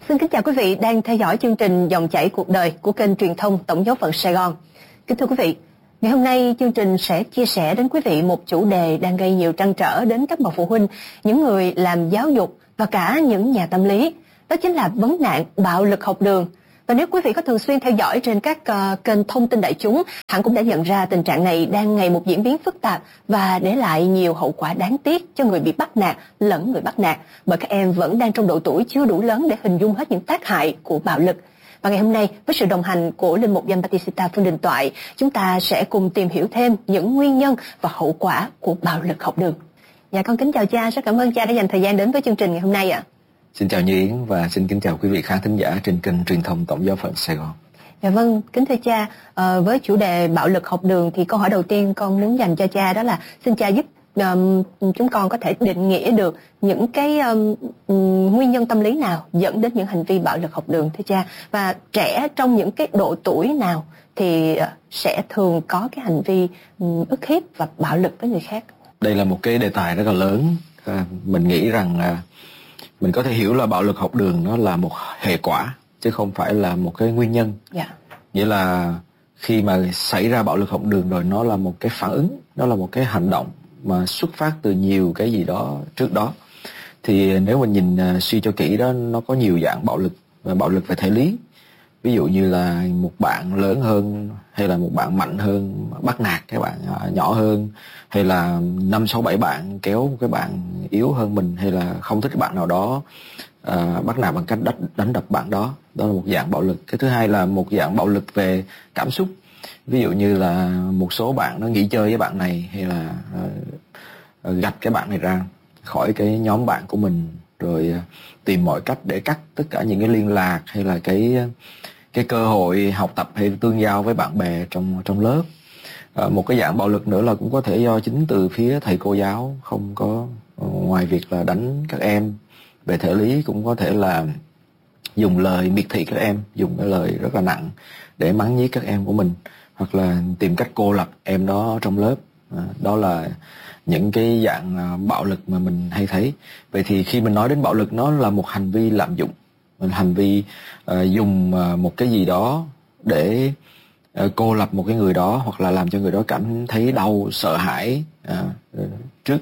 Xin kính chào quý vị đang theo dõi chương trình Dòng chảy cuộc đời của kênh truyền thông Tổng giáo phận Sài Gòn. Kính thưa quý vị, ngày hôm nay chương trình sẽ chia sẻ đến quý vị một chủ đề đang gây nhiều trăn trở đến các bậc phụ huynh, những người làm giáo dục và cả những nhà tâm lý. Đó chính là vấn nạn bạo lực học đường. Và nếu quý vị có thường xuyên theo dõi trên các kênh thông tin đại chúng, hẳn cũng đã nhận ra tình trạng này đang ngày một diễn biến phức tạp và để lại nhiều hậu quả đáng tiếc cho người bị bắt nạt lẫn người bắt nạt, bởi các em vẫn đang trong độ tuổi chưa đủ lớn để hình dung hết những tác hại của bạo lực. Và ngày hôm nay, với sự đồng hành của Linh Mục Giang Battista Phương Đình Toại, chúng ta sẽ cùng tìm hiểu thêm những nguyên nhân và hậu quả của bạo lực học đường. Dạ, con kính chào cha, rất cảm ơn cha đã dành thời gian đến với chương trình ngày hôm nay ạ. Xin chào Như Yến và xin kính chào quý vị khán thính giả trên kênh truyền thông Tổng giáo phận Sài Gòn. Dạ vâng, kính thưa cha, với chủ đề bạo lực học đường thì câu hỏi đầu tiên con muốn dành cho cha đó là xin cha giúp chúng con có thể định nghĩa được những cái nguyên nhân tâm lý nào dẫn đến những hành vi bạo lực học đường thưa cha, và trẻ trong những cái độ tuổi nào thì sẽ thường có cái hành vi ức hiếp và bạo lực với người khác. Đây là một cái đề tài rất là lớn. Mình nghĩ rằng mình có thể hiểu là bạo lực học đường nó là một hệ quả chứ không phải là một cái nguyên nhân. Nghĩa là khi mà xảy ra bạo lực học đường rồi, nó là một cái phản ứng, nó là một cái hành động mà xuất phát từ nhiều cái gì đó trước đó. Thì nếu mình nhìn suy cho kỹ đó, nó có nhiều dạng bạo lực, và bạo lực về thể lý. Ví dụ như là một bạn lớn hơn hay là một bạn mạnh hơn bắt nạt cái bạn nhỏ hơn, hay là 5, 6, 7 bạn kéo một cái bạn yếu hơn mình, hay là không thích cái bạn nào đó bắt nạt bằng cách đánh đập bạn đó. Đó là một dạng bạo lực. Cái thứ hai là một dạng bạo lực về cảm xúc. Ví dụ như là một số bạn nó nghỉ chơi với bạn này, hay là gạch cái bạn này ra khỏi cái nhóm bạn của mình, rồi tìm mọi cách để cắt tất cả những cái liên lạc hay là cái cơ hội học tập hay tương giao với bạn bè trong lớp. Một cái dạng bạo lực nữa là cũng có thể do chính từ phía thầy cô giáo, không có ngoài việc là đánh các em về thể lý, cũng có thể là dùng lời miệt thị các em, dùng cái lời rất là nặng để mắng nhiếc các em của mình, hoặc là tìm cách cô lập em đó trong lớp. Đó là những cái dạng bạo lực mà mình hay thấy. Vậy thì khi mình nói đến bạo lực, nó là một hành vi lạm dụng, hành vi dùng một cái gì đó để cô lập một cái người đó, hoặc là làm cho người đó cảm thấy đau, sợ hãi trước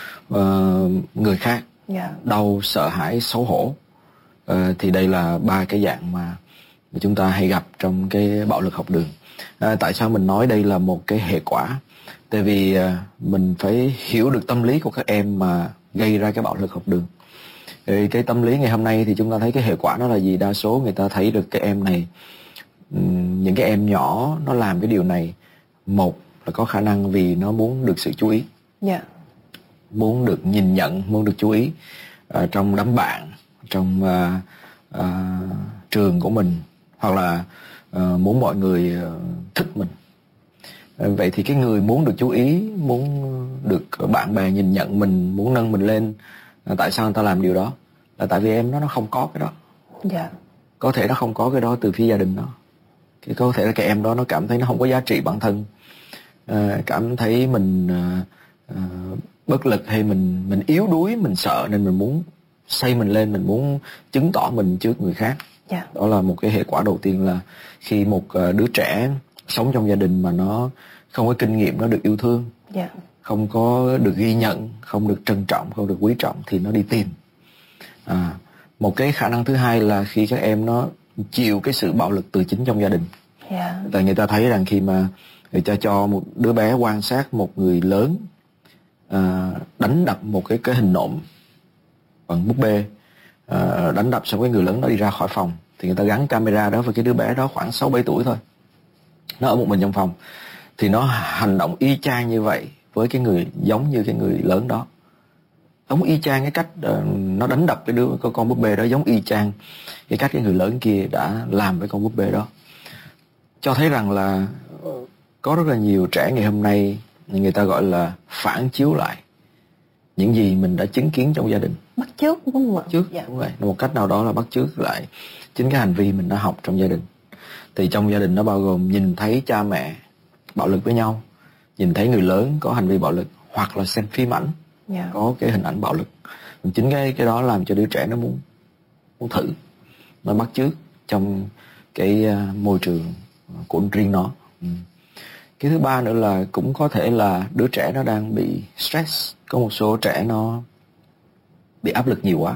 người khác, đau, sợ hãi, xấu hổ. Thì đây là 3 cái dạng mà chúng ta hay gặp trong cái bạo lực học đường. Tại sao mình nói đây là một cái hệ quả? Tại vì mình phải hiểu được tâm lý của các em mà gây ra cái bạo lực học đường. Cái tâm lý ngày hôm nay thì chúng ta thấy cái hệ quả nó là gì? Đa số người ta thấy được cái em này, những cái em nhỏ nó làm cái điều này, một là có khả năng vì nó muốn được sự chú ý, muốn được nhìn nhận, muốn được chú ý trong đám bạn, trong trường của mình, hoặc là muốn mọi người thích mình. Vậy thì cái người muốn được chú ý, muốn được bạn bè nhìn nhận mình, muốn nâng mình lên, tại sao người ta làm điều đó? Là tại vì em nó không có cái đó. Có thể nó không có cái đó từ phía gia đình nó. Có thể là cái em đó nó cảm thấy nó không có giá trị bản thân, cảm thấy mình bất lực, hay mình yếu đuối, mình sợ nên mình muốn xây mình lên, mình muốn chứng tỏ mình trước người khác. Đó là một cái hệ quả đầu tiên, là khi một đứa trẻ sống trong gia đình mà nó không có kinh nghiệm, nó được yêu thương, không có được ghi nhận, không được trân trọng, không được quý trọng, thì nó đi tìm. Một cái khả năng thứ hai là khi các em nó chịu cái sự bạo lực từ chính trong gia đình. Tại người ta thấy rằng khi mà người ta cho một đứa bé quan sát một người lớn đánh đập một cái hình nộm bằng búp bê, đánh đập xong cái người lớn đó đi ra khỏi phòng, thì người ta gắn camera đó với cái đứa bé đó khoảng 6-7 tuổi thôi, nó ở một mình trong phòng, thì nó hành động y chang như vậy với cái người, giống như cái người lớn đó, giống y chang cái cách nó đánh đập cái con búp bê đó, giống y chang cái cách cái người lớn kia đã làm với con búp bê đó. Cho thấy rằng là có rất là nhiều trẻ ngày hôm nay người ta gọi là phản chiếu lại những gì mình đã chứng kiến trong gia đình. Bắt chước đúng không ạ? Đúng vậy. Một cách nào đó là bắt chước lại chính cái hành vi mình đã học trong gia đình. Thì trong gia đình nó bao gồm nhìn thấy cha mẹ bạo lực với nhau, nhìn thấy người lớn có hành vi bạo lực, hoặc là xem phim ảnh có cái hình ảnh bạo lực. Chính cái đó làm cho đứa trẻ nó muốn thử. nó bắt chước trong cái môi trường của riêng nó. Cái thứ ba nữa là cũng có thể là đứa trẻ nó đang bị stress. Có một số trẻ nó bị áp lực nhiều quá.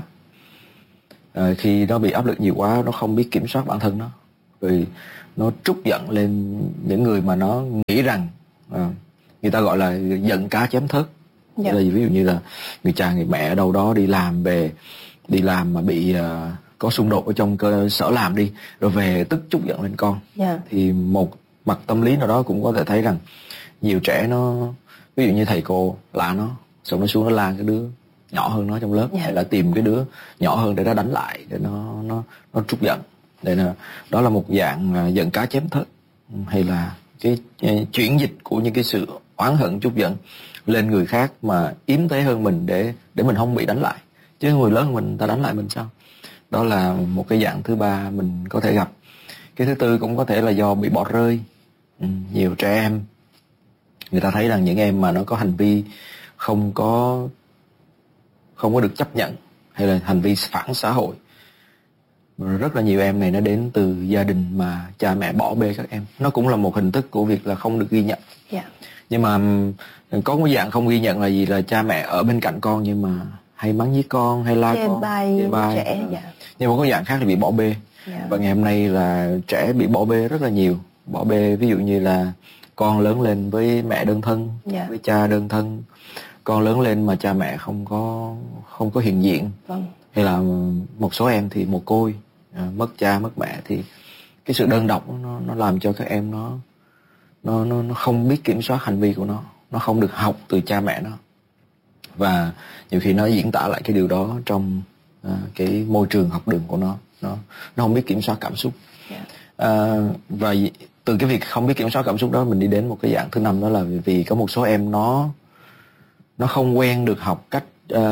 Khi nó bị áp lực nhiều quá, nó không biết kiểm soát bản thân nó, rồi nó trút giận lên những người mà nó nghĩ rằng người ta gọi là giận cá chém thớt. Là ví dụ như là người cha người mẹ ở đâu đó đi làm mà bị có xung đột ở trong cơ sở làm đi, rồi về tức trút giận lên con. Thì một mặt tâm lý nào đó cũng có thể thấy rằng nhiều trẻ nó, ví dụ như thầy cô la nó, xong nó xuống nó la cái đứa nhỏ hơn nó trong lớp, hay là tìm cái đứa nhỏ hơn để nó đánh lại, để nó trút giận. Để đó là một dạng giận cá chém thớt, hay là cái chuyển dịch của những cái sự oán hận trút giận lên người khác mà yếm thế hơn mình để mình không bị đánh lại. Chứ người lớn hơn mình, ta đánh lại mình sao? Đó là một cái dạng thứ ba mình có thể gặp. Cái thứ tư cũng có thể là do bị bỏ rơi. Nhiều trẻ em, người ta thấy rằng những em mà nó có hành vi không có được chấp nhận, hay là hành vi phản xã hội, rất là nhiều em này nó đến từ gia đình mà cha mẹ bỏ bê các em. Nó cũng là một hình thức của việc là không được ghi nhận. Nhưng mà có một dạng không ghi nhận là gì? Là cha mẹ ở bên cạnh con nhưng mà hay mắng với con, hay la con, chê bai trẻ. Nhưng mà có dạng khác là bị bỏ bê. Và ngày hôm nay là trẻ bị bỏ bê rất là nhiều. Bỏ bê ví dụ như là con lớn lên với mẹ đơn thân, với cha đơn thân. Con lớn lên mà cha mẹ không có hiện diện. Hay là một số em thì mồ côi, mất cha mất mẹ, thì cái sự đơn độc nó làm cho các em nó không biết kiểm soát hành vi của nó không được học từ cha mẹ nó, và nhiều khi nó diễn tả lại cái điều đó trong cái môi trường học đường của nó không biết kiểm soát cảm xúc. Và từ cái việc không biết kiểm soát cảm xúc đó, mình đi đến một cái dạng thứ năm, đó là vì có một số em nó không quen được học cách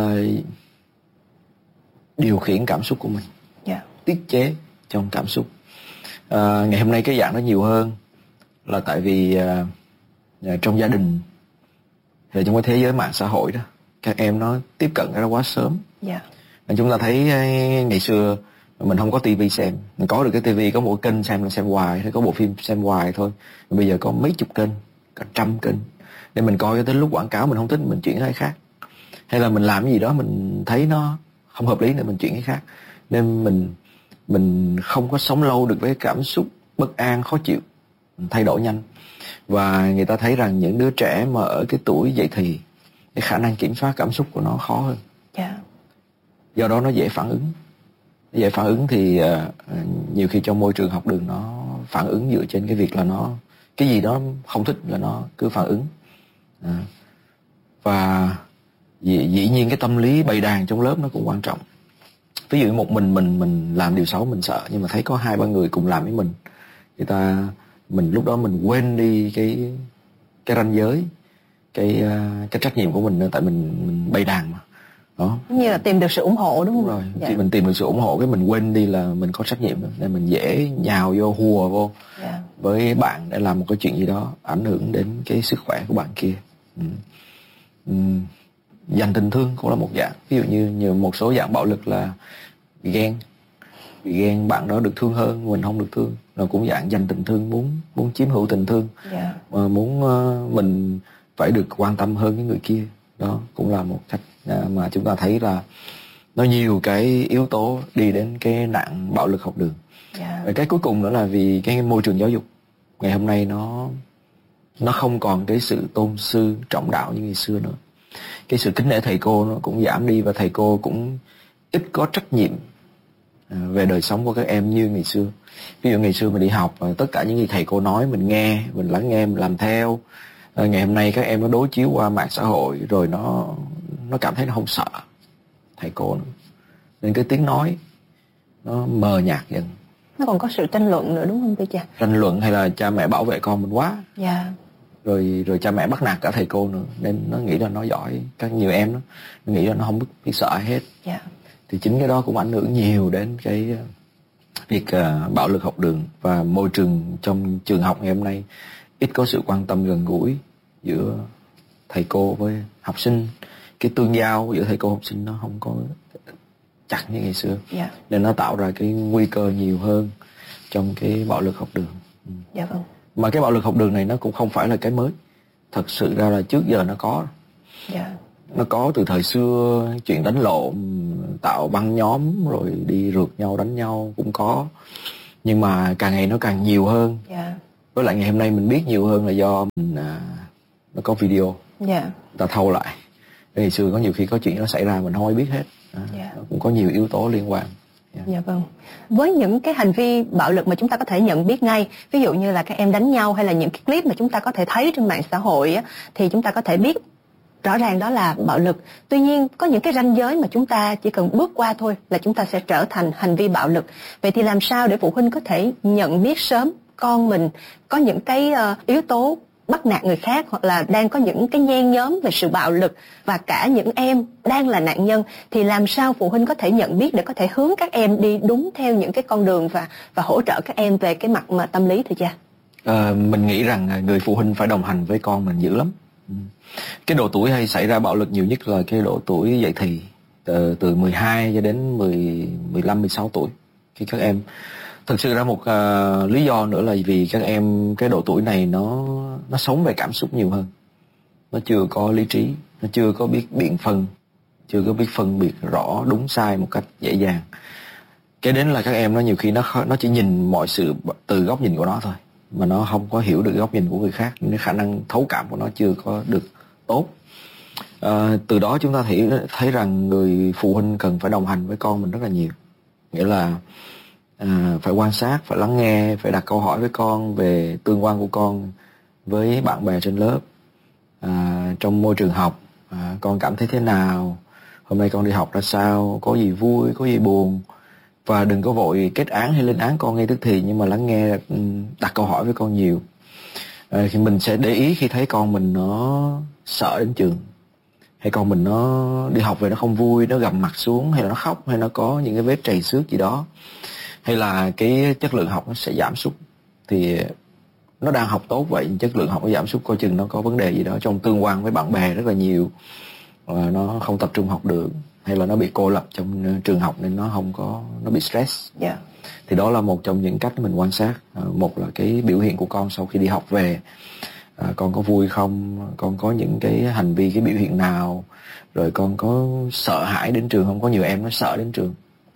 điều khiển cảm xúc của mình, tiết chế trong cảm xúc. Ngày hôm nay cái dạng nó nhiều hơn là tại vì trong gia đình, thì trong cái thế giới mạng xã hội đó, các em nó tiếp cận cái đó quá sớm. Chúng ta thấy ngày xưa mình không có tivi xem, mình có được cái tivi, có một kênh xem là xem hoài, hay có bộ phim xem hoài thôi. Bây giờ có mấy chục kênh, cả trăm kênh, để mình coi tới lúc quảng cáo mình không thích mình chuyển cái khác, hay là mình làm cái gì đó mình thấy nó không hợp lý để mình chuyển cái khác. Nên mình không có sống lâu được với cảm xúc bất an, khó chịu, mình thay đổi nhanh. Và người ta thấy rằng những đứa trẻ mà ở cái tuổi dậy thì, cái khả năng kiểm soát cảm xúc của nó khó hơn. Do đó nó dễ phản ứng. Dễ phản ứng thì nhiều khi trong môi trường học đường nó phản ứng dựa trên cái việc là nó cái gì đó không thích là nó cứ phản ứng. Và dĩ nhiên cái tâm lý bầy đàn trong lớp nó cũng quan trọng. Ví dụ một mình làm điều xấu mình sợ, nhưng mà thấy có 2-3 người cùng làm với mình lúc đó mình quên đi cái ranh giới, cái trách nhiệm của mình nữa, tại mình bầy đàn mà. Đó. Như là tìm được sự ủng hộ, đúng không? Đúng rồi. Khi mình tìm được sự ủng hộ, cái mình quên đi là mình có trách nhiệm đó. Nên mình dễ nhào vô, hùa vô với bạn để làm một cái chuyện gì đó ảnh hưởng đến cái sức khỏe của bạn kia. Dành tình thương cũng là một dạng. Ví dụ như một số dạng bạo lực là bị ghen bạn đó được thương hơn, mình không được thương, là cũng dạng dành tình thương, muốn chiếm hữu tình thương, muốn mình phải được quan tâm hơn cái người kia. Đó cũng là một cách mà chúng ta thấy là nó nhiều cái yếu tố đi đến cái nạn bạo lực học đường. Cái cuối cùng nữa là vì cái môi trường giáo dục ngày hôm nay nó không còn cái sự tôn sư trọng đạo như ngày xưa nữa. Cái sự kính nể thầy cô nó cũng giảm đi, và thầy cô cũng ít có trách nhiệm về đời sống của các em như ngày xưa. Ví dụ ngày xưa mình đi học, tất cả những gì thầy cô nói mình nghe, mình lắng nghe, mình làm theo. Ngày hôm nay các em nó đối chiếu qua mạng xã hội, rồi nó cảm thấy nó không sợ thầy cô nữa. Nên cái tiếng nói nó mờ nhạt dần. Nó còn có sự tranh luận nữa, đúng không thưa cha? Tranh luận, hay là cha mẹ bảo vệ con mình quá. Rồi cha mẹ bắt nạt cả thầy cô nữa, nên nó nghĩ là nó giỏi. Các nhiều em nó nghĩ là nó không biết sợ ai hết. Thì chính cái đó cũng ảnh hưởng nhiều đến cái việc bạo lực học đường. Và môi trường trong trường học ngày hôm nay ít có sự quan tâm gần gũi giữa thầy cô với học sinh. Cái tương giao giữa thầy cô học sinh nó không có chặt như ngày xưa. Nên nó tạo ra cái nguy cơ nhiều hơn trong cái bạo lực học đường. Dạ vâng. Mà cái bạo lực học đường này nó cũng không phải là cái mới. Thật sự ra là trước giờ nó có. Nó có từ thời xưa, chuyện đánh lộn, tạo băng nhóm rồi đi rượt nhau đánh nhau cũng có. Nhưng mà càng ngày nó càng nhiều hơn. Với lại ngày hôm nay mình biết nhiều hơn là do mình, nó có video. Ta thâu lại. Ngày xưa có nhiều khi có chuyện nó xảy ra mình không ai biết hết. Nó cũng có nhiều yếu tố liên quan. Dạ vâng. Với những cái hành vi bạo lực mà chúng ta có thể nhận biết ngay, ví dụ như là các em đánh nhau hay là những cái clip mà chúng ta có thể thấy trên mạng xã hội á, thì chúng ta có thể biết rõ ràng đó là bạo lực. Tuy nhiên có những cái ranh giới mà chúng ta chỉ cần bước qua thôi là chúng ta sẽ trở thành hành vi bạo lực. Vậy thì làm sao để phụ huynh có thể nhận biết sớm con mình có những cái yếu tố bắt nạt người khác hoặc là đang có những cái nhen nhóm về sự bạo lực, và cả những em đang là nạn nhân, thì làm sao phụ huynh có thể nhận biết để có thể hướng các em đi đúng theo những cái con đường và hỗ trợ các em về cái mặt mà tâm lý thưa cha? Mình nghĩ rằng người phụ huynh phải đồng hành với con mình dữ lắm. Cái độ tuổi hay xảy ra bạo lực nhiều nhất là cái độ tuổi dậy thì, từ 12 cho đến 15, 16 tuổi. Khi các em thực sự ra một lý do nữa là vì các em cái độ tuổi này nó sống về cảm xúc nhiều hơn. Nó chưa có lý trí, nó chưa có biết biện phân, chưa có biết phân biệt rõ đúng sai một cách dễ dàng. Cái đến là các em nó nhiều khi nó chỉ nhìn mọi sự từ góc nhìn của nó thôi, mà nó không có hiểu được góc nhìn của người khác, nên khả năng thấu cảm của nó chưa có được tốt. Từ đó chúng ta thấy rằng người phụ huynh cần phải đồng hành với con mình rất là nhiều. Nghĩa là phải quan sát, phải lắng nghe, phải đặt câu hỏi với con về tương quan của con với bạn bè trên lớp, trong môi trường học, con cảm thấy thế nào, hôm nay con đi học ra sao, có gì vui, có gì buồn. Và đừng có vội kết án hay lên án con ngay tức thì, nhưng mà lắng nghe, đặt câu hỏi với con nhiều. Thì mình sẽ để ý khi thấy con mình nó sợ đến trường, hay con mình nó đi học về nó không vui, nó gầm mặt xuống, hay là nó khóc, hay nó có những cái vết trầy xước gì đó, hay là cái chất lượng học nó sẽ giảm sút. Thì nó đang học tốt vậy, chất lượng học nó giảm sút, coi chừng nó có vấn đề gì đó trong tương quan với bạn bè rất là nhiều, nó không tập trung học được, hay là nó bị cô lập trong trường học nên nó bị stress. Thì đó là một trong những cách mình quan sát. Một là cái biểu hiện của con sau khi đi học về, con có vui không, con có những cái hành vi, cái biểu hiện nào, rồi con có sợ hãi đến trường không. Có nhiều em nó sợ đến trường,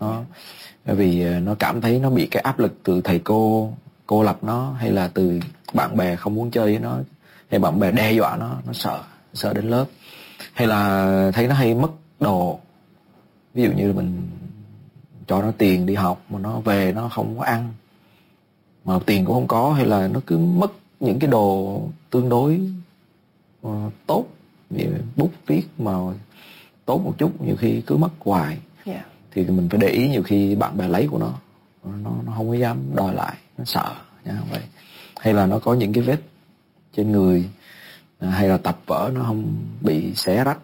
vì nó cảm thấy nó bị cái áp lực từ thầy cô lập nó, hay là từ bạn bè không muốn chơi với nó, hay bạn bè đe dọa nó sợ đến lớp, hay là thấy nó hay mất đồ. Ví dụ như mình cho nó tiền đi học mà nó về nó không có ăn, mà tiền cũng không có, hay là nó cứ mất những cái đồ tương đối tốt, như bút viết mà tốt một chút, nhiều khi cứ mất hoài. Thì mình phải để ý, nhiều khi bạn bè lấy của nó không có dám đòi lại, nó sợ nha, vậy. Hay là nó có những cái vết trên người, hay là tập vở nó không bị xé rách.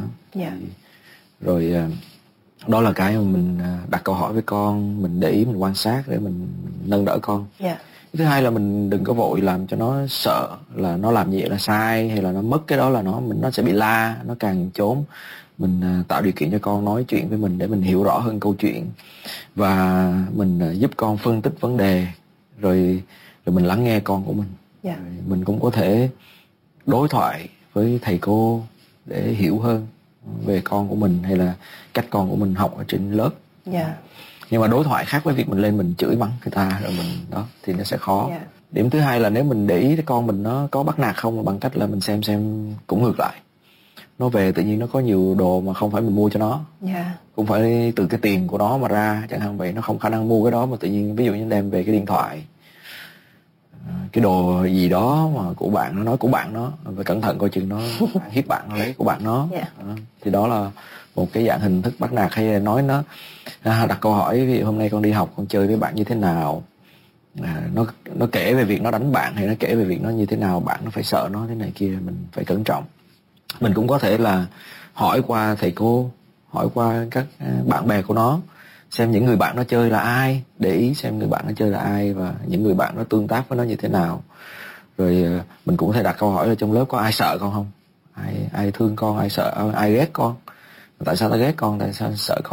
Rồi đó là cái mà mình đặt câu hỏi với con, mình để ý, mình quan sát để mình nâng đỡ con. Thứ hai là mình đừng có vội làm cho nó sợ là nó làm gì là sai, hay là nó mất cái đó là nó sẽ bị la, nó càng trốn. Mình tạo điều kiện cho con nói chuyện với mình để mình hiểu rõ hơn câu chuyện, và mình giúp con phân tích vấn đề, rồi mình lắng nghe con của mình. Mình cũng có thể đối thoại với thầy cô để hiểu hơn về con của mình, hay là cách con của mình học ở trên lớp. Nhưng mà đối thoại khác với việc mình lên mình chửi mắng người ta rồi mình đó, thì nó sẽ khó. Điểm thứ hai là nếu mình để ý cái con mình nó có bắt nạt không, bằng cách là mình xem cũng ngược lại. Nó về tự nhiên nó có nhiều đồ mà không phải mình mua cho nó, không phải từ cái tiền của nó mà ra chẳng hạn vậy, nó không khả năng mua cái đó, mà tự nhiên ví dụ như đem về cái điện thoại, cái đồ gì đó mà của bạn, nó nói của bạn nó, phải cẩn thận coi chừng nó hiếp bạn, nó lấy của bạn nó. Thì đó là một cái dạng hình thức bắt nạt. Hay là nói nó đặt câu hỏi, ví dụ hôm nay con đi học con chơi với bạn như thế nào, nó kể về việc nó đánh bạn, hay nó kể về việc nó như thế nào, bạn nó phải sợ nó thế này kia, mình phải cẩn trọng. Mình cũng có thể là hỏi qua thầy cô, hỏi qua các bạn bè của nó, xem những người bạn nó chơi là ai, để ý xem người bạn nó chơi là ai, và những người bạn nó tương tác với nó như thế nào. Rồi mình cũng có thể đặt câu hỏi là trong lớp có ai sợ con không, ai thương con, ai sợ, ai ghét con, tại sao ta ghét con, tại sao sợ con.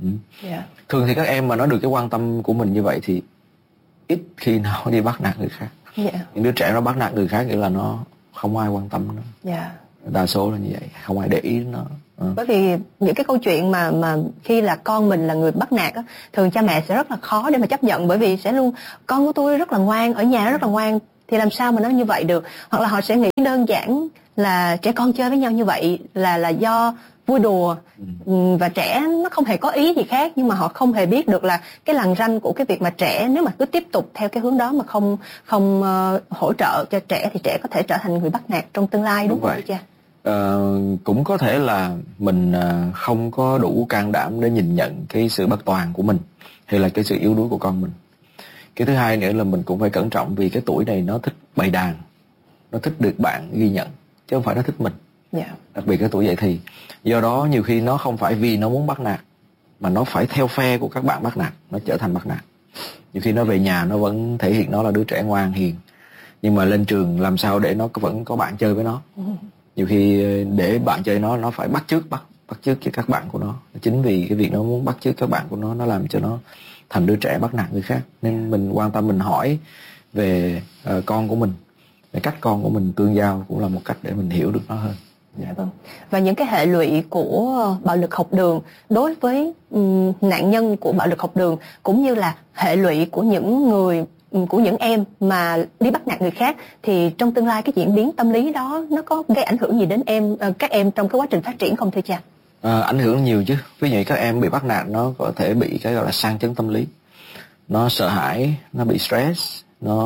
Thường thì các em mà nó được cái quan tâm của mình như vậy thì ít khi nào đi bắt nạt người khác. Những đứa trẻ nó bắt nạt người khác nghĩa là nó không ai quan tâm nó. Đa số là như vậy, không ai để ý đến nó. Bởi vì những cái câu chuyện mà khi là con mình là người bắt nạt á, thường cha mẹ sẽ rất là khó để mà chấp nhận, bởi vì sẽ luôn con của tôi rất là ngoan, ở nhà nó rất là ngoan, thì làm sao mà nó như vậy được. Hoặc là họ sẽ nghĩ đơn giản là trẻ con chơi với nhau như vậy là do vui đùa, và trẻ nó không hề có ý gì khác, nhưng mà họ không hề biết được là cái lằn ranh của cái việc mà trẻ nếu mà cứ tiếp tục theo cái hướng đó mà không hỗ trợ cho trẻ thì trẻ có thể trở thành người bắt nạt trong tương lai, đúng không cha? Cũng có thể là mình không có đủ can đảm để nhìn nhận cái sự bất toàn của mình hay là cái sự yếu đuối của con mình. Cái thứ hai nữa là mình cũng phải cẩn trọng, vì cái tuổi này nó thích bày đàn, nó thích được bạn ghi nhận chứ không phải nó thích mình. Đặc biệt cái tuổi dậy thì. Do đó nhiều khi nó không phải vì nó muốn bắt nạt mà nó phải theo phe của các bạn bắt nạt, nó trở thành bắt nạt. Nhiều khi nó về nhà nó vẫn thể hiện nó là đứa trẻ ngoan hiền, nhưng mà lên trường làm sao để nó vẫn có bạn chơi với nó. Nhiều khi để bạn chơi nó phải bắt chước các bạn của nó. Chính vì cái việc nó muốn bắt chước các bạn của nó làm cho nó thành đứa trẻ bắt nạt người khác. Nên mình quan tâm, mình hỏi về con của mình, về cách con của mình tương giao cũng là một cách để mình hiểu được nó hơn. Dạ vâng. Và những cái hệ lụy của bạo lực học đường đối với nạn nhân của bạo lực học đường, cũng như là hệ lụy của những em mà đi bắt nạt người khác, thì trong tương lai cái diễn biến tâm lý đó nó có gây ảnh hưởng gì đến các em trong cái quá trình phát triển không thưa cha? Ảnh hưởng nhiều chứ. Ví dụ các em bị bắt nạt nó có thể bị cái gọi là sang chấn tâm lý, nó sợ hãi, nó bị stress,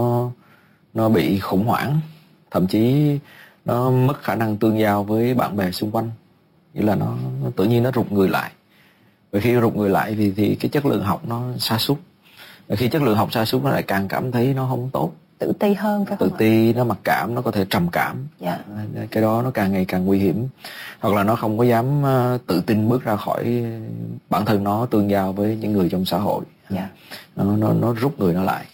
nó bị khủng hoảng, thậm chí nó mất khả năng tương giao với bạn bè xung quanh, nghĩa là nó tự nhiên nó rụt người lại. Và khi rụt người lại thì cái chất lượng học nó sa sút. Và khi chất lượng học sa sút nó lại càng cảm thấy nó không tốt, tự ti hơn, phải không? Tự ti, nó mặc cảm, nó có thể trầm cảm. Cái đó nó càng ngày càng nguy hiểm. Hoặc là nó không có dám tự tin bước ra khỏi bản thân nó, tương giao với những người trong xã hội. Nó rút người nó lại.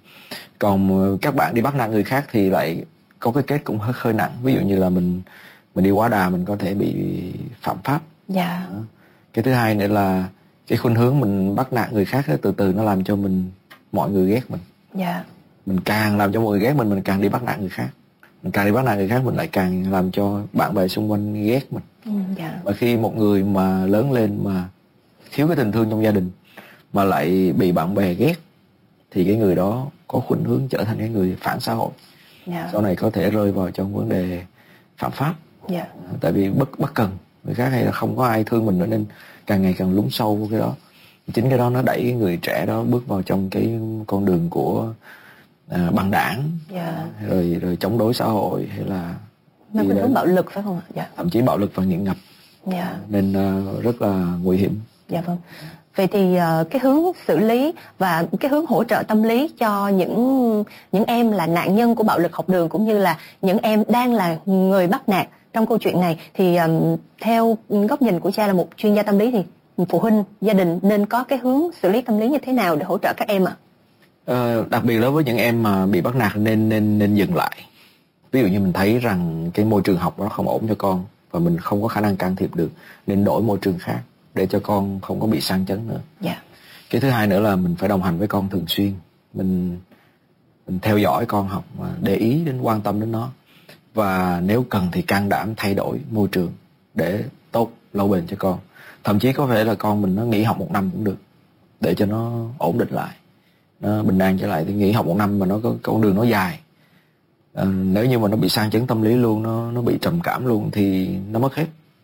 Còn các bạn đi bắt nạt người khác thì lại có cái kết cũng hơi nặng. Ví dụ như là mình đi quá đà, mình có thể bị phạm pháp. Cái thứ hai nữa là cái khuynh hướng mình bắt nạt người khác từ từ nó làm cho mọi người ghét mình. Mình càng làm cho mọi người ghét mình càng đi bắt nạt người khác. Mình càng đi bắt nạt người khác, mình lại càng làm cho bạn bè xung quanh ghét mình. Và khi một người mà lớn lên mà thiếu cái tình thương trong gia đình mà lại bị bạn bè ghét thì cái người đó có khuynh hướng trở thành cái người phản xã hội. Sau này có thể rơi vào trong vấn đề phạm pháp. Tại vì bất cần người khác hay là không có ai thương mình nữa, nên càng ngày càng lún sâu vào cái đó. Chính cái đó nó đẩy người trẻ đó bước vào trong cái con đường của băng đảng, rồi chống đối xã hội, hay là khuynh hướng bạo lực, phải không ạ? Thậm chí bạo lực và nghiện ngập. Nên rất là nguy hiểm. Dạ vâng. Vậy thì cái hướng xử lý và cái hướng hỗ trợ tâm lý cho những em là nạn nhân của bạo lực học đường, cũng như là những em đang là người bắt nạt trong câu chuyện này, thì theo góc nhìn của cha là một chuyên gia tâm lý thì phụ huynh, gia đình nên có cái hướng xử lý tâm lý như thế nào để hỗ trợ các em ạ? Đặc biệt đối với những em mà bị bắt nạt nên dừng lại. Ví dụ như mình thấy rằng cái môi trường học đó không ổn cho con và mình không có khả năng can thiệp được, nên đổi môi trường khác để cho con không có bị sang chấn nữa. Cái thứ hai nữa là mình phải đồng hành với con thường xuyên. Mình theo dõi con học, để ý đến, quan tâm đến nó. Và nếu cần thì can đảm thay đổi môi trường để tốt, lâu bền cho con. Thậm chí có thể là con mình nó nghỉ học 1 năm cũng được, để cho nó ổn định lại, nó bình an trở lại. Thì nghỉ học 1 năm mà nó có con đường nó dài. Nếu như mà nó bị sang chấn tâm lý luôn, nó bị trầm cảm luôn thì nó mất hết.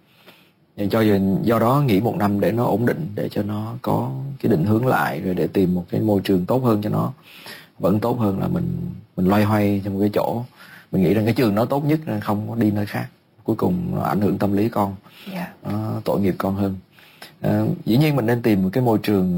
Do đó nghỉ 1 năm để nó ổn định, để cho nó có cái định hướng lại, rồi để tìm một cái môi trường tốt hơn cho nó. Vẫn tốt hơn là mình loay hoay trong một cái chỗ. Mình nghĩ rằng cái trường nó tốt nhất nên không có đi nơi khác. Cuối cùng nó ảnh hưởng tâm lý con, nó tội nghiệp con hơn. Dĩ nhiên mình nên tìm một cái môi trường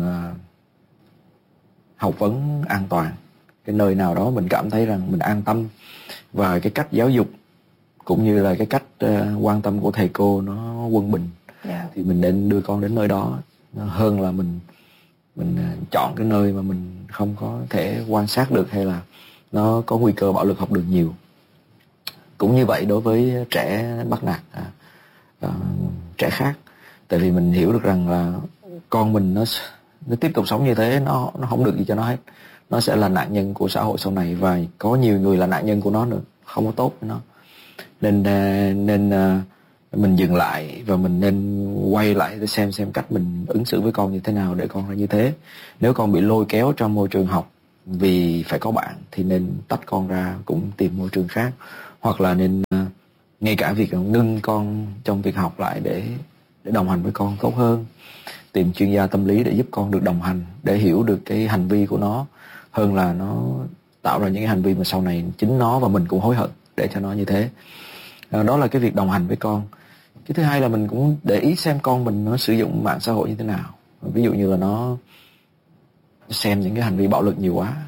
học vấn an toàn, cái nơi nào đó mình cảm thấy rằng mình an tâm, và cái cách giáo dục cũng như là cái cách quan tâm của thầy cô nó quân bình, thì mình nên đưa con đến nơi đó hơn là mình chọn cái nơi mà mình không có thể quan sát được, hay là nó có nguy cơ bạo lực học đường nhiều. Cũng như vậy đối với trẻ bắt nạt trẻ khác. Tại vì mình hiểu được rằng là con mình nó tiếp tục sống như thế, nó không được gì cho nó hết, nó sẽ là nạn nhân của xã hội sau này, và có nhiều người là nạn nhân của nó nữa, không có tốt với nó. Nên mình dừng lại và mình nên quay lại để xem cách mình ứng xử với con như thế nào để con là như thế. Nếu con bị lôi kéo trong môi trường học vì phải có bạn thì nên tách con ra, cũng tìm môi trường khác, hoặc là nên ngay cả việc ngưng con trong việc học lại để đồng hành với con tốt hơn, tìm chuyên gia tâm lý để giúp con được đồng hành, để hiểu được cái hành vi của nó, hơn là nó tạo ra những cái hành vi mà sau này chính nó và mình cũng hối hận để cho nó như thế. Đó là cái việc đồng hành với con. Cái thứ hai là mình cũng để ý xem con mình nó sử dụng mạng xã hội như thế nào. Ví dụ như là nó xem những cái hành vi bạo lực nhiều quá,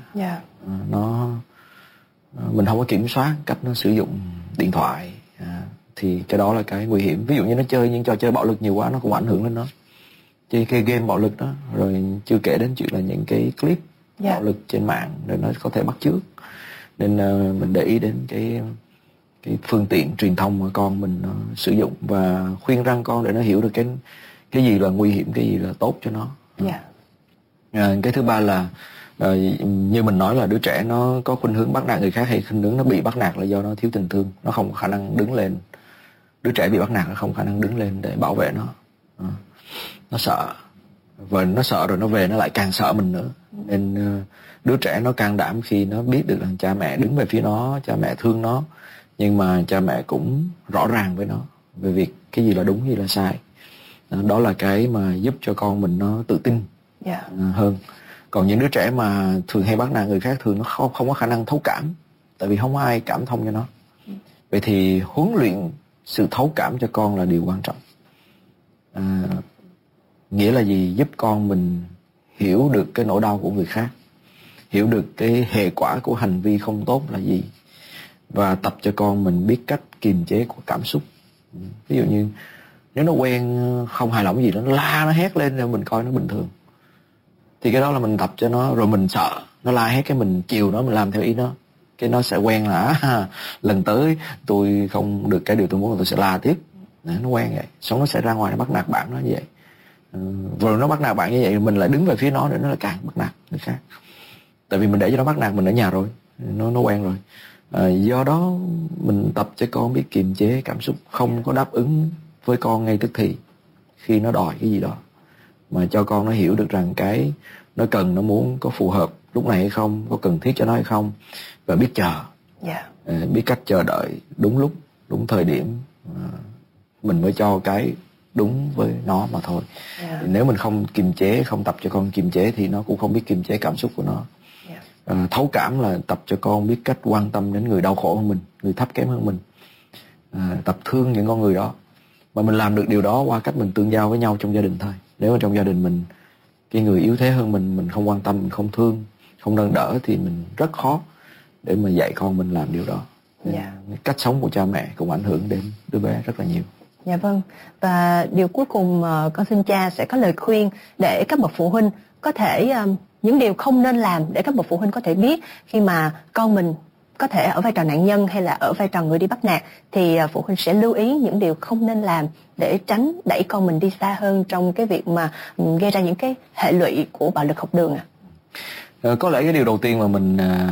mình không có kiểm soát cách nó sử dụng điện thoại, thì cái đó là cái nguy hiểm. Ví dụ như nó chơi những trò chơi bạo lực nhiều quá, nó cũng ảnh hưởng đến nó. Chơi cái game bạo lực đó, rồi chưa kể đến chuyện là những cái clip bạo lực trên mạng rồi nó có thể bắt chước. Nên mình để ý đến cái phương tiện truyền thông mà con mình sử dụng, và khuyên răn con để nó hiểu được cái gì là nguy hiểm, cái gì là tốt cho nó. Cái thứ ba là như mình nói là đứa trẻ nó có khuynh hướng bắt nạt người khác, hay khuynh hướng nó bị bắt nạt là do nó thiếu tình thương, nó không có khả năng đứng lên. Đứa trẻ bị bắt nạt nó không có khả năng đứng lên để bảo vệ nó. Nó sợ, và nó sợ rồi nó về nó lại càng sợ mình nữa. Nên đứa trẻ nó can đảm khi nó biết được rằng cha mẹ đứng về phía nó, cha mẹ thương nó, nhưng mà cha mẹ cũng rõ ràng với nó về việc cái gì là đúng, cái gì là sai. Đó là cái mà giúp cho con mình nó tự tin hơn. Còn những đứa trẻ mà thường hay bắt nạt người khác, thường nó không có khả năng thấu cảm, tại vì không có ai cảm thông cho nó. Vậy thì huấn luyện sự thấu cảm cho con là điều quan trọng. Nghĩa là gì? Giúp con mình hiểu được cái nỗi đau của người khác, hiểu được cái hệ quả của hành vi không tốt là gì, và tập cho con mình biết cách kiềm chế của cảm xúc. Ví dụ như nếu nó quen không hài lòng cái gì đó, nó la, nó hét lên rồi mình coi nó bình thường, thì cái đó là mình tập cho nó. Rồi mình sợ nó la hét, cái mình chiều nó, mình làm theo ý nó, cái nó sẽ quen là lần tới tôi không được cái điều tôi muốn, tôi sẽ la tiếp. Nó quen vậy, xong nó sẽ ra ngoài nó bắt nạt bạn nó như vậy. Rồi nó bắt nạt bạn như vậy, mình lại đứng về phía nó để nó lại càng bắt nạt người khác. Tại vì mình để cho nó bắt nạt mình ở nhà rồi, nó quen rồi. Do đó mình tập cho con biết kiềm chế cảm xúc, không có đáp ứng với con ngay tức thì khi nó đòi cái gì đó, mà cho con nó hiểu được rằng cái nó cần, nó muốn có phù hợp lúc này hay không, có cần thiết cho nó hay không, và biết chờ, biết cách chờ đợi đúng lúc, đúng thời điểm, mình mới cho cái đúng với nó mà thôi. Nếu mình không kiềm chế, không tập cho con kiềm chế thì nó cũng không biết kiềm chế cảm xúc của nó. Thấu cảm là tập cho con biết cách quan tâm đến người đau khổ hơn mình, người thấp kém hơn mình, tập thương những con người đó. Mà mình làm được điều đó qua cách mình tương giao với nhau trong gia đình thôi. Nếu mà trong gia đình mình, cái người yếu thế hơn mình không quan tâm, mình không thương, không nâng đỡ, thì mình rất khó để mà dạy con mình làm điều đó. Cách sống của cha mẹ cũng ảnh hưởng đến đứa bé rất là nhiều. Dạ vâng. Và điều cuối cùng con xin cha sẽ có lời khuyên để các bậc phụ huynh có thể những điều không nên làm để các bậc phụ huynh có thể biết khi mà con mình có thể ở vai trò nạn nhân hay là ở vai trò người đi bắt nạt, thì phụ huynh sẽ lưu ý những điều không nên làm để tránh đẩy con mình đi xa hơn trong cái việc mà gây ra những cái hệ lụy của bạo lực học đường ạ. Có lẽ cái điều đầu tiên mà mình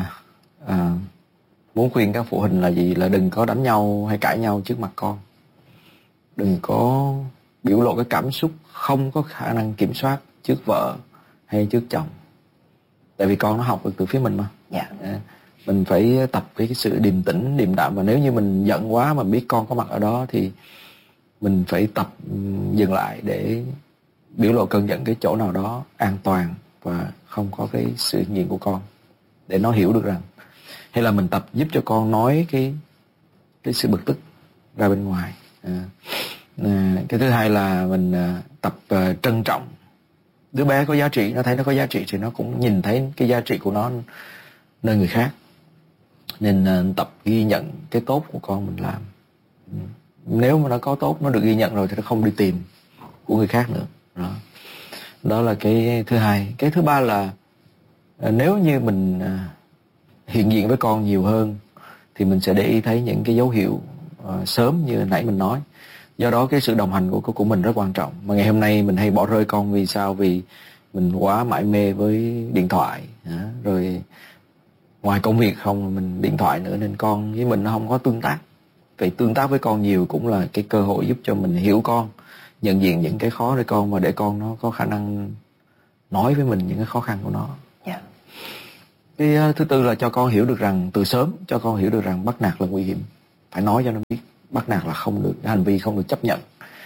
muốn khuyên các phụ huynh là gì? Là đừng có đánh nhau hay cãi nhau trước mặt con. Đừng có biểu lộ cái cảm xúc không có khả năng kiểm soát trước vợ hay trước chồng. Tại vì con nó học được từ phía mình mà. Mình phải tập cái sự điềm tĩnh, điềm đạm. Và nếu như mình giận quá mà biết con có mặt ở đó thì mình phải tập dừng lại để biểu lộ cơn giận cái chỗ nào đó an toàn và không có cái sự hiện diện của con, để nó hiểu được rằng, hay là mình tập giúp cho con nói cái sự bực tức ra bên ngoài. Cái thứ hai là mình tập trân trọng. Đứa bé có giá trị, nó thấy nó có giá trị thì nó cũng nhìn thấy cái giá trị của nó nơi người khác. Nên tập ghi nhận cái tốt của con mình làm. Nếu mà nó có tốt, nó được ghi nhận rồi thì nó không đi tìm của người khác nữa. Đó là cái thứ hai. Cái thứ ba là nếu như mình hiện diện với con nhiều hơn thì mình sẽ để ý thấy những cái dấu hiệu sớm như nãy mình nói. Do đó cái sự đồng hành của mình rất quan trọng. Mà ngày hôm nay mình hay bỏ rơi con vì sao? Vì mình quá mải mê với điện thoại, rồi ngoài công việc không mình điện thoại nữa, nên con với mình nó không có tương tác. Vậy tương tác với con nhiều cũng là cái cơ hội giúp cho mình hiểu con, nhận diện những cái khó để con, và để con nó có khả năng nói với mình những cái khó khăn của nó. Yeah. Cái thứ tư là cho con hiểu được rằng, từ sớm cho con hiểu được rằng bắt nạt là nguy hiểm. Phải nói cho nó biết bắt nạt là không được, hành vi không được chấp nhận.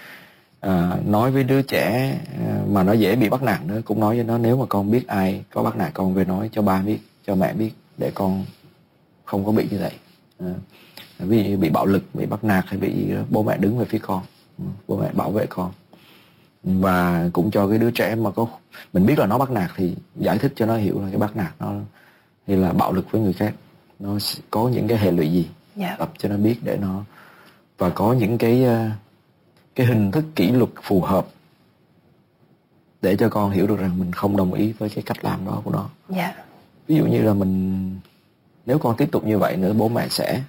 Nói với đứa trẻ mà nó dễ bị bắt nạt nữa, cũng nói với nó nếu mà con biết ai có bắt nạt con về nói cho ba biết, cho mẹ biết, để con không có bị như vậy. Ví dụ bị bạo lực, bị bắt nạt hay bị bố mẹ đứng về phía con, bố mẹ bảo vệ con. Và cũng cho cái đứa trẻ mà mình biết là nó bắt nạt thì giải thích cho nó hiểu là cái bắt nạt nó hay là bạo lực với người khác nó có những cái hệ lụy gì. Yeah. Tập cho nó biết để nó, và có những cái hình thức kỷ luật phù hợp để cho con hiểu được rằng mình không đồng ý với cái cách làm đó của nó. Yeah. Ví dụ như là nếu con tiếp tục như vậy nữa, bố mẹ sẽ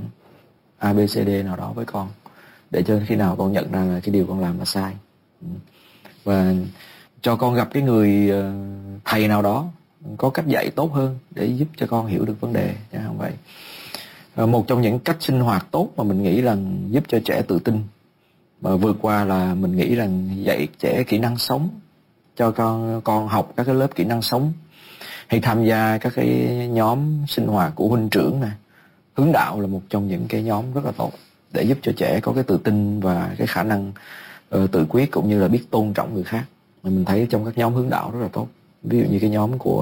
ABCD nào đó với con, để cho khi nào con nhận ra là cái điều con làm là sai. Và cho con gặp cái người thầy nào đó có cách dạy tốt hơn để giúp cho con hiểu được vấn đề, chứ không vậy. Một trong những cách sinh hoạt tốt mà mình nghĩ rằng giúp cho trẻ tự tin mà vượt qua là mình nghĩ rằng dạy trẻ kỹ năng sống, cho con học các cái lớp kỹ năng sống, hay tham gia các cái nhóm sinh hoạt của huynh trưởng nè. Hướng đạo là một trong những cái nhóm rất là tốt để giúp cho trẻ có cái tự tin và cái khả năng tự quyết, cũng như là biết tôn trọng người khác. Mình thấy trong các nhóm hướng đạo rất là tốt. Ví dụ như cái nhóm của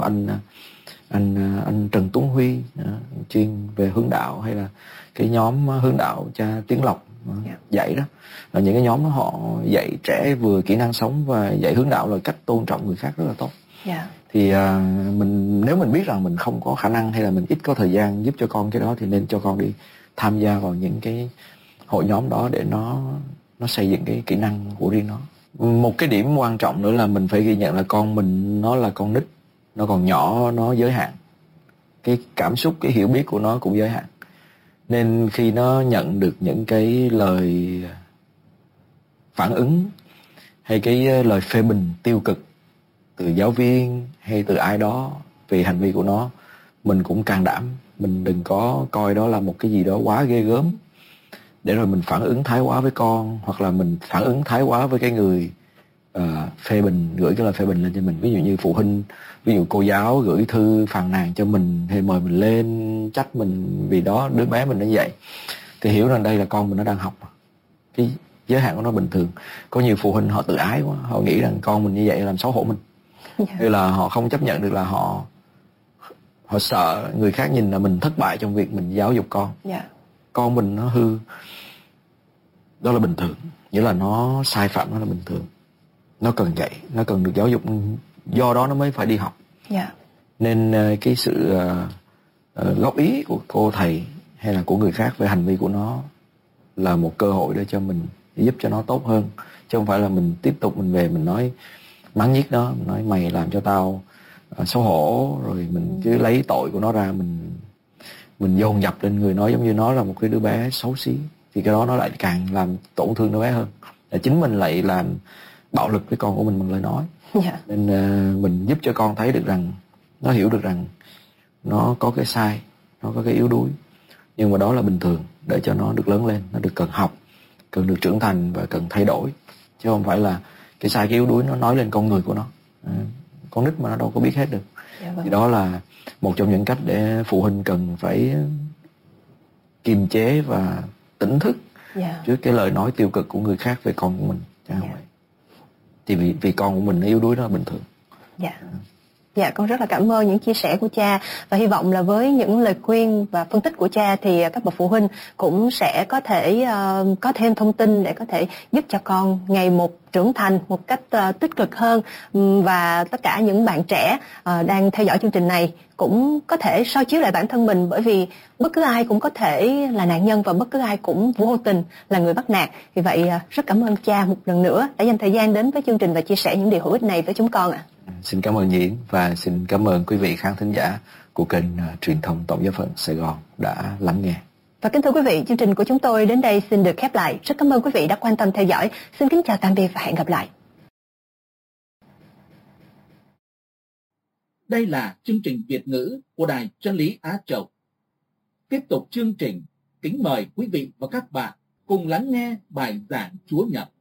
anh Trần Tuấn Huy chuyên về hướng đạo, hay là cái nhóm hướng đạo cha Tiến Lộc dạy đó, là những cái nhóm đó họ dạy trẻ vừa kỹ năng sống và dạy hướng đạo là cách tôn trọng người khác rất là tốt. Yeah. Thì nếu mình biết rằng mình không có khả năng hay là mình ít có thời gian giúp cho con cái đó, thì nên cho con đi tham gia vào những cái hội nhóm đó để nó xây dựng cái kỹ năng của riêng nó. Một cái điểm quan trọng nữa là mình phải ghi nhận là con mình nó là con nít, nó còn nhỏ, nó giới hạn. Cái cảm xúc, cái hiểu biết của nó cũng giới hạn. Nên khi nó nhận được những cái lời phản ứng hay cái lời phê bình tiêu cực từ giáo viên hay từ ai đó về hành vi của nó, mình cũng can đảm, mình đừng có coi đó là một cái gì đó quá ghê gớm để rồi mình phản ứng thái quá với con, hoặc là mình phản ứng thái quá với cái người phê bình, gửi cái lời phê bình lên cho mình. Ví dụ như phụ huynh, ví dụ cô giáo gửi thư phàn nàn cho mình hay mời mình lên trách mình vì đó đứa bé mình nó vậy, thì hiểu rằng đây là con mình nó đang học, cái giới hạn của nó bình thường. Có nhiều phụ huynh họ tự ái quá, họ nghĩ rằng con mình như vậy làm xấu hổ mình. Hay là họ không chấp nhận được là họ sợ người khác nhìn là mình thất bại trong việc mình giáo dục con. Con mình nó hư, đó là bình thường, nghĩa là nó sai phạm, nó là bình thường, nó cần dạy, nó cần được giáo dục, do đó nó mới phải đi học. Nên cái sự góp ý của cô thầy hay là của người khác về hành vi của nó là một cơ hội để cho mình giúp cho nó tốt hơn, chứ không phải là mình tiếp tục mình về mình nói mắng nhiếc nó, mình nói mày làm cho tao xấu hổ, rồi mình cứ lấy tội của nó ra mình dồn dập lên người nó, giống như nó là một cái đứa bé xấu xí, thì cái đó nó lại càng làm tổn thương đứa bé hơn. Là chính mình lại làm bạo lực với con của mình bằng lời nói. Nên mình giúp cho con thấy được rằng, nó hiểu được rằng nó có cái sai, nó có cái yếu đuối, nhưng mà đó là bình thường để cho nó được lớn lên, nó được cần học, cần được trưởng thành và cần thay đổi, chứ không phải là cái sai, cái yếu đuối nó nói lên con người của nó. Con nít mà nó đâu có biết hết được. Thì đó là một trong những cách để phụ huynh cần phải kiềm chế và tỉnh thức trước cái lời nói tiêu cực của người khác về con của mình. Thì vì con của mình nó yếu đuối, đó là bình thường. Dạ, con rất là cảm ơn những chia sẻ của cha, và hy vọng là với những lời khuyên và phân tích của cha thì các bậc phụ huynh cũng sẽ có thể có thêm thông tin để có thể giúp cho con ngày một trưởng thành một cách tích cực hơn. Và tất cả những bạn trẻ đang theo dõi chương trình này cũng có thể soi chiếu lại bản thân mình, bởi vì bất cứ ai cũng có thể là nạn nhân và bất cứ ai cũng vô tình là người bắt nạt. Vì vậy rất cảm ơn cha một lần nữa đã dành thời gian đến với chương trình và chia sẻ những điều hữu ích này với chúng con ạ. Xin cảm ơn Nhiễn và xin cảm ơn quý vị khán thính giả của kênh truyền thông Tổng giáo phận Sài Gòn đã lắng nghe. Và kính thưa quý vị, chương trình của chúng tôi đến đây xin được khép lại. Rất cảm ơn quý vị đã quan tâm theo dõi. Xin kính chào tạm biệt và hẹn gặp lại. Đây là chương trình Việt ngữ của Đài Chân lý Á Châu. Tiếp tục chương trình, kính mời quý vị và các bạn cùng lắng nghe bài giảng Chúa Nhật